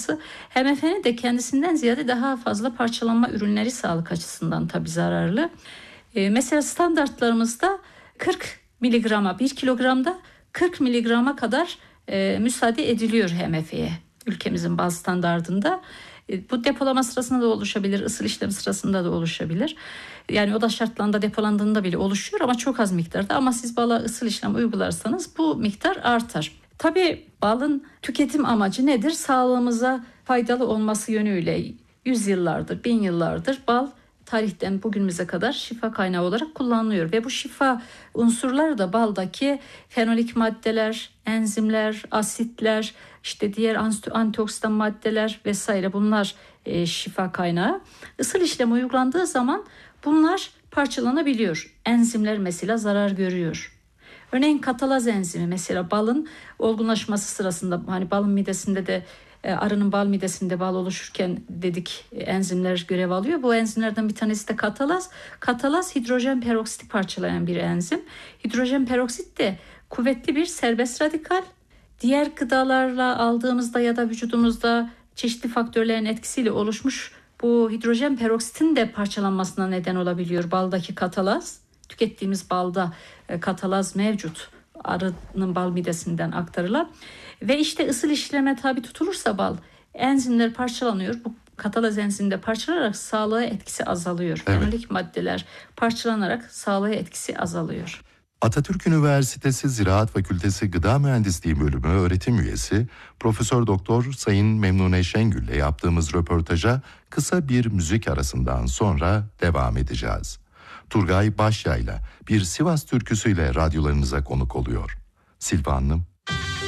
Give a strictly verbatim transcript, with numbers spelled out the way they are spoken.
parçalanması H M F'nin de kendisinden ziyade daha fazla parçalanma ürünleri sağlık açısından tabii zararlı. Ee, mesela standartlarımızda kırk miligrama, bir kilogramda kırk miligrama kadar e, müsaade ediliyor H M F'ye ülkemizin baz standardında. E, bu depolama sırasında da oluşabilir, ısıl işlem sırasında da oluşabilir. Yani oda şartlarında depolandığında bile oluşuyor ama çok az miktarda. Ama siz bala ısıl işlem uygularsanız bu miktar artar. Tabii balın tüketim amacı nedir? Sağlığımıza faydalı olması yönüyle yüzyıllardır, bin yıllardır bal tarihten bugünümüze kadar şifa kaynağı olarak kullanılıyor. Ve bu şifa unsurları da baldaki fenolik maddeler, enzimler, asitler, işte diğer antioksidan maddeler vesaire, bunlar e, şifa kaynağı. Isıl işlem uygulandığı zaman bunlar parçalanabiliyor. Enzimler mesela zarar görüyor. Örneğin katalaz enzimi mesela balın olgunlaşması sırasında, hani balın midesinde de arının bal midesinde bal oluşurken dedik enzimler görev alıyor. Bu enzimlerden bir tanesi de katalaz. Katalaz hidrojen peroksiti parçalayan bir enzim. Hidrojen peroksit de kuvvetli bir serbest radikal. Diğer gıdalarla aldığımızda ya da vücudumuzda çeşitli faktörlerin etkisiyle oluşmuş bu hidrojen peroksitin de parçalanmasına neden olabiliyor baldaki katalaz. Tükettiğimiz balda katalaz mevcut, arının bal midesinden aktarılan. Ve işte ısıl işleme tabi tutulursa bal, enzimler parçalanıyor. Bu katalaz enzimi de parçalanarak sağlığa etkisi azalıyor. Evet. Fenolik maddeler parçalanarak sağlığa etkisi azalıyor. Atatürk Üniversitesi Ziraat Fakültesi Gıda Mühendisliği Bölümü öğretim üyesi Profesör Doktor Sayın Memnune Şengül ile yaptığımız röportaja kısa bir müzik arasından sonra devam edeceğiz. Turgay Başyayla bir Sivas türküsüyle radyolarınıza konuk oluyor. Silva Hanım.